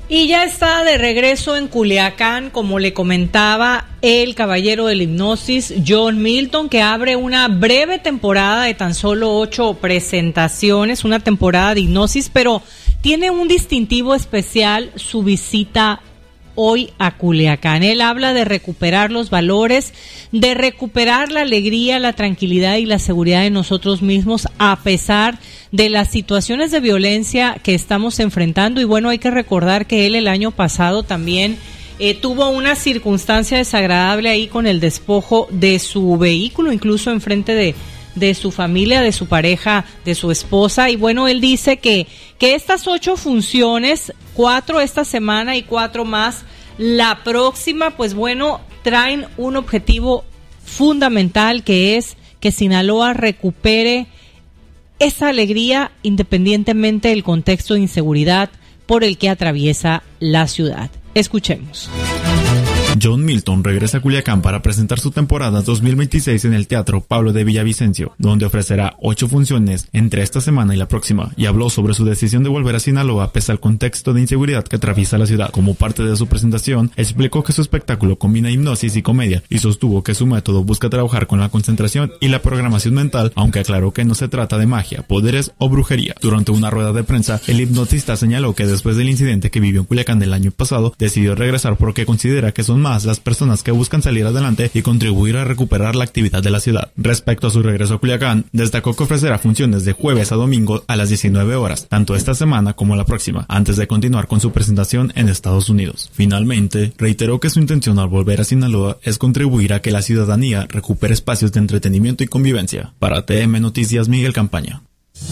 Y ya está de regreso en Culiacán, como le comentaba el caballero del hipnosis, John Milton, que abre una breve temporada de tan solo 8 presentaciones, una temporada de hipnosis, pero tiene un distintivo especial su visita hoy a Culiacán. Él habla de recuperar los valores, de recuperar la alegría, la tranquilidad y la seguridad de nosotros mismos a pesar de las situaciones de violencia que estamos enfrentando. Y bueno, hay que recordar que él el año pasado también tuvo una circunstancia desagradable ahí con el despojo de su vehículo, incluso enfrente de su familia, de su pareja, de su esposa. Y bueno, él dice que estas 8 funciones, 4 esta semana y 4 más la próxima, pues bueno, traen un objetivo fundamental, que es que Sinaloa recupere esa alegría independientemente del contexto de inseguridad por el que atraviesa la ciudad. Escuchemos. John Milton regresa a Culiacán para presentar su temporada 2026 en el Teatro Pablo de Villavicencio, donde ofrecerá 8 funciones entre esta semana y la próxima, y habló sobre su decisión de volver a Sinaloa pese al contexto de inseguridad que atraviesa la ciudad. Como parte de su presentación, explicó que su espectáculo combina hipnosis y comedia, y sostuvo que su método busca trabajar con la concentración y la programación mental, aunque aclaró que no se trata de magia, poderes o brujería. Durante una rueda de prensa, el hipnotista señaló que después del incidente que vivió en Culiacán el año pasado, decidió regresar porque considera que son más las personas que buscan salir adelante y contribuir a recuperar la actividad de la ciudad. Respecto a su regreso a Culiacán, destacó que ofrecerá funciones de jueves a domingo a las 19 horas, tanto esta semana como la próxima, antes de continuar con su presentación en Estados Unidos. Finalmente, reiteró que su intención al volver a Sinaloa es contribuir a que la ciudadanía recupere espacios de entretenimiento y convivencia. Para TM Noticias, Miguel Campaña.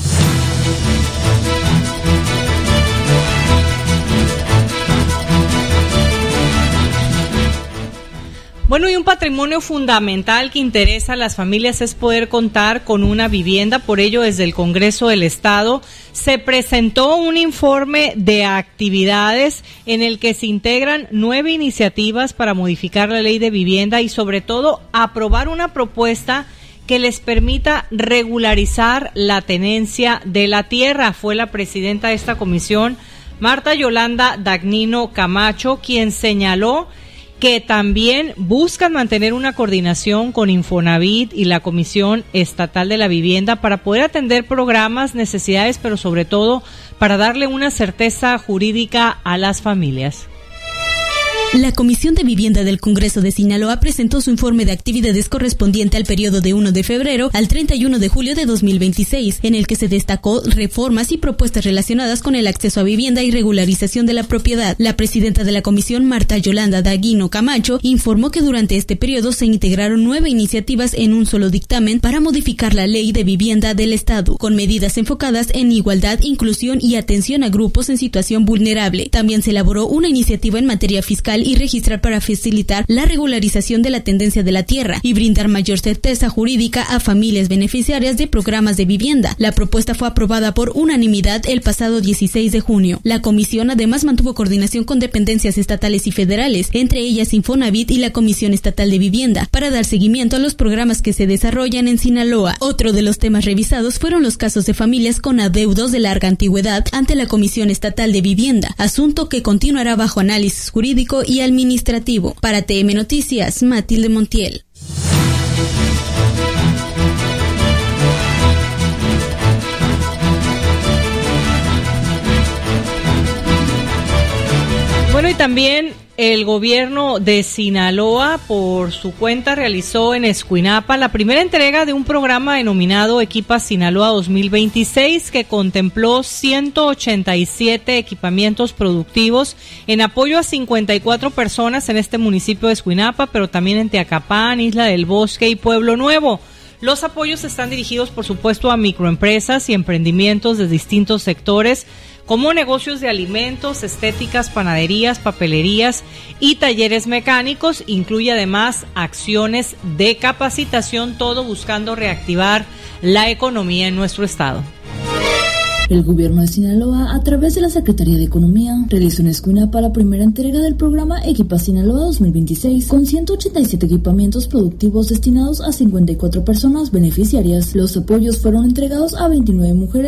Bueno, y un patrimonio fundamental que interesa a las familias es poder contar con una vivienda. Por ello, desde el Congreso del Estado se presentó un informe de actividades en el que se integran 9 iniciativas para modificar la ley de vivienda y, sobre todo, aprobar una propuesta que les permita regularizar la tenencia de la tierra. Fue la presidenta de esta comisión, Marta Yolanda Dagnino Camacho, quien señaló que también buscan mantener una coordinación con Infonavit y la Comisión Estatal de la Vivienda para poder atender programas, necesidades, pero sobre todo para darle una certeza jurídica a las familias. La Comisión de Vivienda del Congreso de Sinaloa presentó su informe de actividades correspondiente al periodo de 1 de febrero al 31 de julio de 2026, en el que se destacó reformas y propuestas relacionadas con el acceso a vivienda y regularización de la propiedad. La presidenta de la comisión, Marta Yolanda Dagnino Camacho, informó que durante este periodo se integraron 9 iniciativas en un solo dictamen para modificar la ley de vivienda del Estado, con medidas enfocadas en igualdad, inclusión y atención a grupos en situación vulnerable. También se elaboró una iniciativa en materia fiscal y registrar para facilitar la regularización de la tendencia de la tierra y brindar mayor certeza jurídica a familias beneficiarias de programas de vivienda. La propuesta fue aprobada por unanimidad el pasado 16 de junio. La comisión además mantuvo coordinación con dependencias estatales y federales, entre ellas Infonavit y la Comisión Estatal de Vivienda, para dar seguimiento a los programas que se desarrollan en Sinaloa. Otro de los temas revisados fueron los casos de familias con adeudos de larga antigüedad ante la Comisión Estatal de Vivienda, asunto que continuará bajo análisis jurídico y administrativo. Para TM Noticias, Matilde Montiel. Bueno, y también el gobierno de Sinaloa, por su cuenta, realizó en Escuinapa la primera entrega de un programa denominado Equipa Sinaloa 2026, que contempló 187 equipamientos productivos en apoyo a 54 personas en este municipio de Escuinapa, pero también en Teacapán, Isla del Bosque y Pueblo Nuevo. Los apoyos están dirigidos, por supuesto, a microempresas y emprendimientos de distintos sectores, como negocios de alimentos, estéticas, panaderías, papelerías y talleres mecánicos. Incluye además acciones de capacitación, todo buscando reactivar la economía en nuestro estado. El gobierno de Sinaloa, a través de la Secretaría de Economía, realizó en Escuinapa la primera entrega del programa Equipa Sinaloa 2026, con 187 equipamientos productivos destinados a 54 personas beneficiarias. Los apoyos fueron entregados a 29 mujeres